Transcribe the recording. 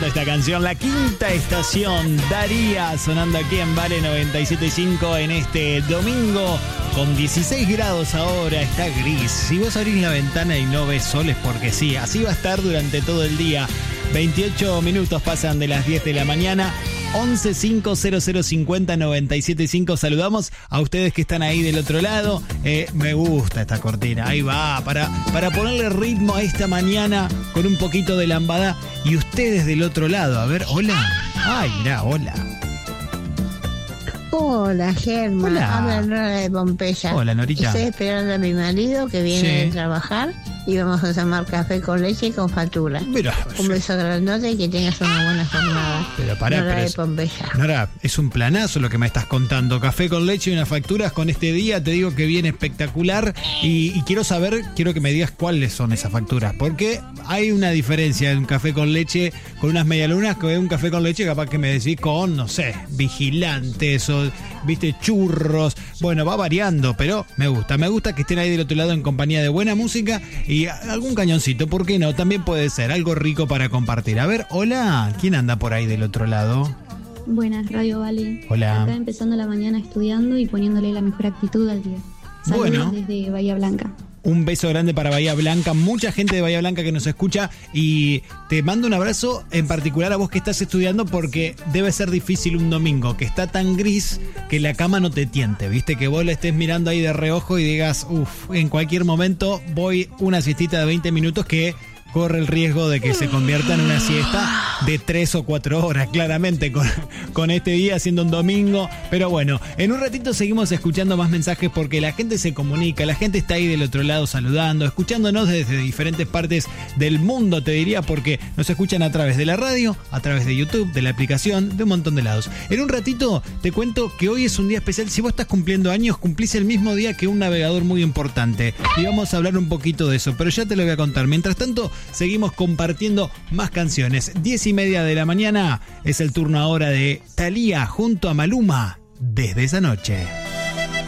tremenda esta canción. La quinta estación, Daría, sonando aquí en Vale 97.5 en este domingo con 16 grados ahora. Está gris. Si vos abrís la ventana y no ves sol es porque sí. Así va a estar durante todo el día. 28 minutos pasan de las 10 de la mañana. 11 5 00 50 97 5. Saludamos a ustedes que están ahí del otro lado. Me gusta esta cortina. Ahí va, para ponerle ritmo a esta mañana con un poquito de lambada. Y ustedes del otro lado. A ver, hola. Ay, mirá, hola. Hola, Germán. Hola. Habla Nora de Pompeya. Hola, Norita. Estoy esperando a mi marido que viene Sí. de trabajar y vamos a tomar café con leche y con factura. Mira, Un beso grandote y que tengas una buena jornada. Pero pará, Nora pero de es- Pompeya. Nora, es un planazo lo que me estás contando. Café con leche y unas facturas con este día. Te digo que viene espectacular. Y quiero que me digas cuáles son esas facturas. Porque hay una diferencia de un café con leche con unas medialunas que un café con leche capaz que me decís con, no sé, vigilantes o, viste, churros. Bueno, va variando, pero me gusta. Me gusta que estén ahí del otro lado en compañía de buena música y algún cañoncito. ¿Por qué no? También puede ser algo rico para compartir. A ver, hola. ¿Quién anda por ahí del otro lado? Buenas, Radio Vale. Hola. Acá empezando la mañana estudiando y poniéndole la mejor actitud al día. Saludos Bueno. desde Bahía Blanca. Un beso grande para Bahía Blanca, mucha gente de Bahía Blanca que nos escucha y te mando un abrazo en particular a vos que estás estudiando porque debe ser difícil un domingo que está tan gris que la cama no te tiente, viste, que vos la estés mirando ahí de reojo y digas, en cualquier momento voy una siestita de 20 minutos que corre el riesgo de que se convierta en una siesta de 3 o 4 horas, claramente, con este día siendo un domingo. Pero bueno, en un ratito seguimos escuchando más mensajes porque la gente se comunica, la gente está ahí del otro lado saludando, escuchándonos desde diferentes partes del mundo, te diría, porque nos escuchan a través de la radio, a través de YouTube, de la aplicación, de un montón de lados. En un ratito te cuento que hoy es un día especial. Si vos estás cumpliendo años, cumplís el mismo día que un navegador muy importante. Y vamos a hablar un poquito de eso, pero ya te lo voy a contar. Mientras tanto, seguimos compartiendo más canciones. 10:30 de la mañana es el turno ahora de Thalía junto a Maluma, Desde esa noche.